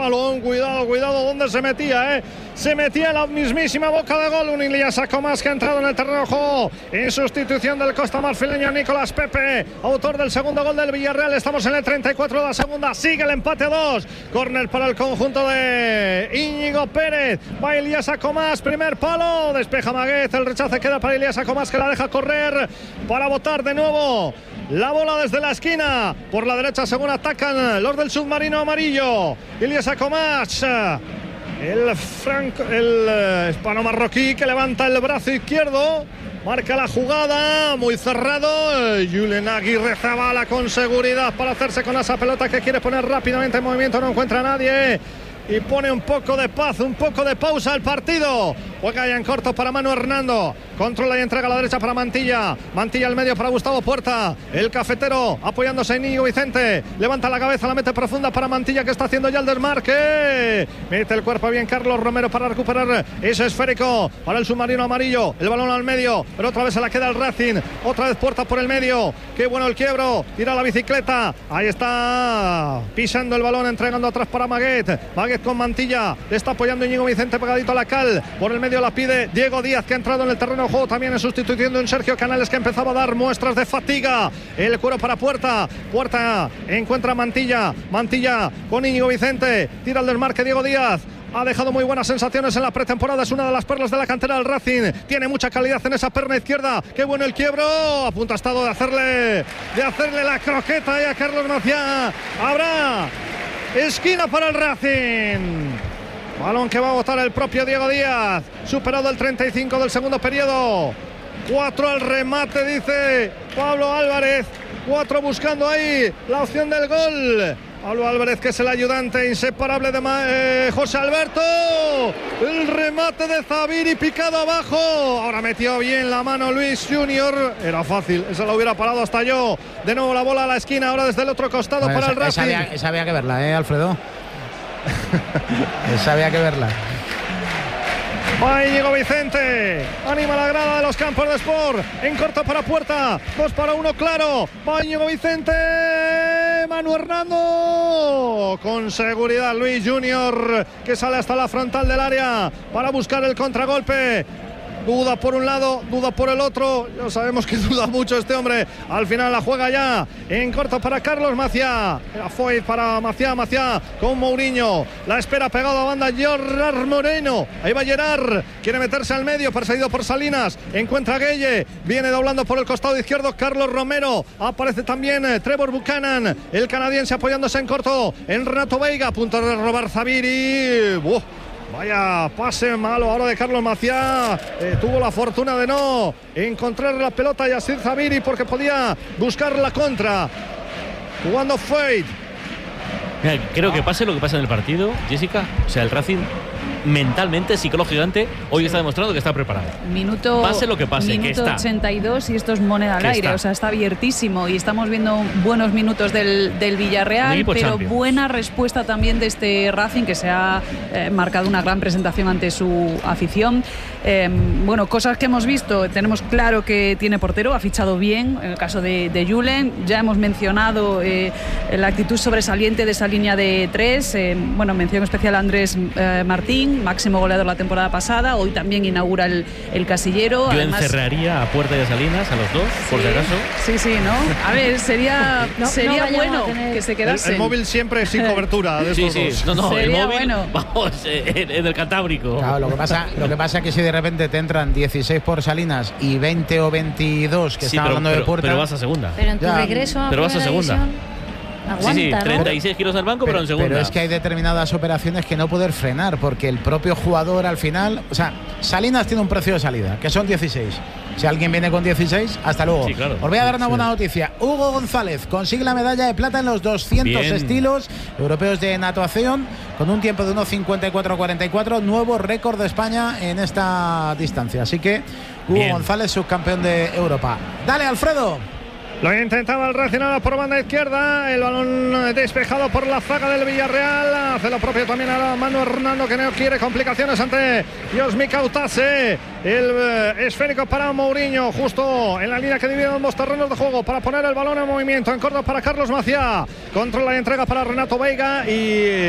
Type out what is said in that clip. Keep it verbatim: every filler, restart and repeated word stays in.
balón. Cuidado, cuidado, ¿dónde se metía, eh? Se metía en la mismísima boca de gol. Un Ilyas Comas que ha entrado en el terreno de juego en sustitución del costa marfileño Nicolás Pepe, autor del segundo gol del Villarreal. Estamos en el treinta y cuatro de la segunda. Sigue el empate a dos. Córner para el conjunto de Íñigo Pérez. Va Ilyas Comas, primer palo. Despeja Maguez. El rechace queda para Ilyas Comas, que la deja correr para botar de nuevo la bola desde la esquina. Por la derecha, según atacan los del submarino amarillo. Ilyas Comas. El franco, el hispano marroquí, que levanta el brazo izquierdo, marca la jugada, muy cerrado. Julen Aguirre Zabala con seguridad para hacerse con esa pelota que quiere poner rápidamente en movimiento, no encuentra a nadie y pone un poco de paz, un poco de pausa al partido. Juega ya en corto para Manu Hernando, controla y entrega a la derecha para Mantilla. Mantilla al medio para Gustavo Puerta. El cafetero apoyándose en Íñigo Vicente, levanta la cabeza, la mete profunda para Mantilla, que está haciendo ya el desmarque. Mete el cuerpo bien Carlos Romero para recuperar ese esférico para el submarino amarillo. El balón al medio, pero otra vez se la queda el Racing. Otra vez Puerta por el medio. Qué bueno el quiebro, tira la bicicleta. Ahí está pisando el balón, entregando atrás para Maguet. Maguet con Mantilla, le está apoyando Íñigo Vicente pegadito a la cal. Por el medio la pide Diego Díaz, que ha entrado en el terreno de juego también en sustitución de un Sergio Canales, que empezaba a dar muestras de fatiga. El cuero para Puerta. Puerta encuentra a Mantilla. Mantilla con Íñigo Vicente. Tira el desmarque Diego Díaz. Ha dejado muy buenas sensaciones en la pretemporada. Es una de las perlas de la cantera del Racing. Tiene mucha calidad en esa perna izquierda. Qué bueno el quiebro. A punto ha estado de hacerle, de hacerle la croqueta ahí a Carlos Maciá. Habrá esquina para el Racing. Balón que va a botar el propio Diego Díaz. Superado el treinta y cinco del segundo periodo. Cuatro al remate, dice Pablo Álvarez. Cuatro buscando ahí la opción del gol. Pablo Álvarez, que es el ayudante inseparable de eh, José Alberto. El remate de Zaviri picado abajo. Ahora metió bien la mano Luis Junior. Era fácil, eso lo hubiera parado hasta yo. De nuevo la bola a la esquina, ahora desde el otro costado bueno, para esa, el Racing. Esa había, esa había que verla, ¿eh, Alfredo? Esa había que verla. Va Íñigo Vicente, anima la grada de los campos de Sport, en corto para Puerta, dos para uno claro. Va Íñigo Vicente, Manu Hernando, con seguridad Luis Junior, que sale hasta la frontal del área para buscar el contragolpe. Duda por un lado, duda por el otro. Ya sabemos que duda mucho este hombre. Al final la juega ya en corto para Carlos Maciá. Era Foyt para Maciá, Maciá con Mourinho. La espera pegado a banda Gerard Moreno. Ahí va Gerard. Quiere meterse al medio, perseguido por Salinas. Encuentra a Gueye. Viene doblando por el costado izquierdo Carlos Romero. Aparece también eh, Trevor Buchanan, el canadiense, apoyándose en corto en Renato Veiga. A punto de robar Zaviri. ¡Uf! Vaya pase malo ahora de Carlos Maciá. Eh, tuvo la fortuna de no encontrar la pelota a Yassir Zaviri, porque podía buscar la contra. Jugando Foyt. Mira, creo que pase lo que pasa en el partido, Jessica. O sea, el Racing mentalmente, psicológicamente, hoy está demostrando que está preparado. Minuto, pase lo que pase, minuto que está. ochenta y dos y esto es moneda al aire. Está. O sea, está abiertísimo y estamos viendo buenos minutos del, del Villarreal, pero Champions. Buena respuesta también de este Racing, que se ha eh, marcado una gran presentación ante su afición. Eh, bueno, cosas que hemos visto. Tenemos claro que tiene portero, ha fichado bien en el caso de, de Julen. Ya hemos mencionado eh, la actitud sobresaliente de esa línea de tres. Eh, bueno, mención especial a Andrés eh, Martín, máximo goleador la temporada pasada. Hoy también inaugura el, el casillero. Yo Además, encerraría a Puerta y a Salinas, a los dos, sí, por si acaso. Sí, sí, ¿no? A ver, sería, no, sería no bueno tener... que se quedase. El, el móvil siempre sin cobertura de estos Sí, dos. sí, no, no, Sería el móvil, bueno. vamos, en, en el Cantábrico. Claro, lo que pasa, lo que pasa es que si de repente te entran dieciséis por Salinas y veinte o veintidós que Sí, están pero, hablando pero, de Puerta. Pero vas a segunda. Pero en tu Ya, regreso a pero vas a primera segunda. división, aguanta, Sí, sí, ¿no? treinta y seis kilos al banco, pero, pero en segunda. Pero es que hay determinadas operaciones que no poder frenar, porque el propio jugador al final, o sea, Salinas tiene un precio de salida, que son dieciséis. Si alguien viene con dieciséis, hasta luego. Sí, claro. Os voy a dar una Sí. buena noticia. Hugo González consigue la medalla de plata en los doscientos Bien. estilos europeos de natación, con un tiempo de uno cincuenta y cuatro cuarenta y cuatro, nuevo récord de España en esta distancia. Así que Hugo Bien. González, subcampeón de Europa. Dale, Alfredo. Lo intentaba el Racing por banda izquierda. El balón despejado por la zaga del Villarreal. Hace lo propio también a Manu Hernando, que no quiere complicaciones ante Yosmi Kautase. El eh, esférico para Mourinho, justo en la línea que divide ambos terrenos de juego, para poner el balón en movimiento. En corto para Carlos Maciá. Controla y entrega para Renato Veiga. Y